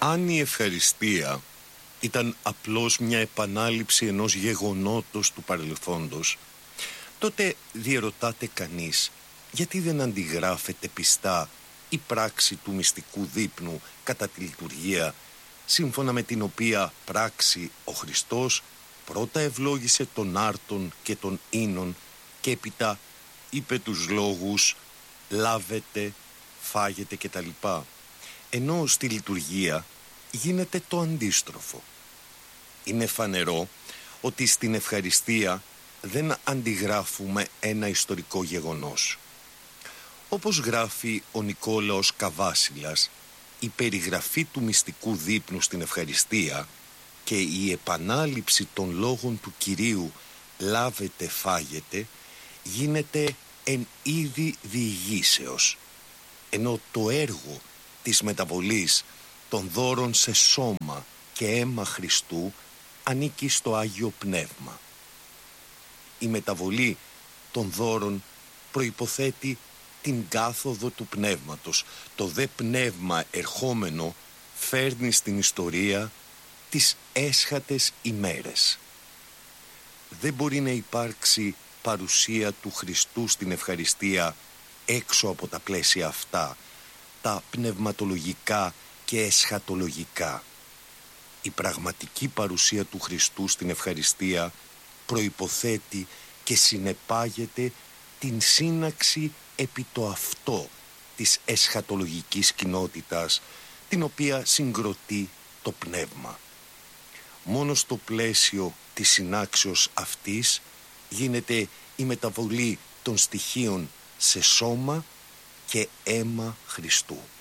Αν η ευχαριστία ήταν απλώς μια επανάληψη ενός γεγονότος του παρελθόντος, τότε διερωτάται κανείς γιατί δεν αντιγράφεται πιστά η πράξη του μυστικού δείπνου κατά τη λειτουργία, σύμφωνα με την οποία πράξη ο Χριστός πρώτα ευλόγησε τον άρτον και τον ίνον και έπειτα είπε τους λόγους «λάβετε, φάγετε» κτλ. Ενώ στη λειτουργία γίνεται το αντίστροφο. Είναι φανερό ότι στην ευχαριστία δεν αντιγράφουμε ένα ιστορικό γεγονός. Όπως γράφει ο Νικόλαος Καβάσιλας, η περιγραφή του μυστικού δείπνου στην ευχαριστία και η επανάληψη των λόγων του Κυρίου «λάβετε, φάγετε» γίνεται εν είδη διηγήσεως, ενώ το έργο της μεταβολής των δώρων σε σώμα και αίμα Χριστού ανήκει στο Άγιο Πνεύμα. Η μεταβολή των δώρων προϋποθέτει την κάθοδο του Πνεύματος. Το δε Πνεύμα ερχόμενο φέρνει στην ιστορία τις έσχατες ημέρες. Δεν μπορεί να υπάρξει παρουσία του Χριστού στην ευχαριστία έξω από τα πλαίσια αυτά, τα πνευματολογικά και εσχατολογικά. Η πραγματική παρουσία του Χριστού στην ευχαριστία προϋποθέτει και συνεπάγεται την σύναξη επί το αυτό της εσχατολογικής κοινότητας, την οποία συγκροτεί το πνεύμα. Μόνο στο πλαίσιο της συνάξεως αυτής γίνεται η μεταβολή των στοιχείων σε σώμα και αίμα Χριστού.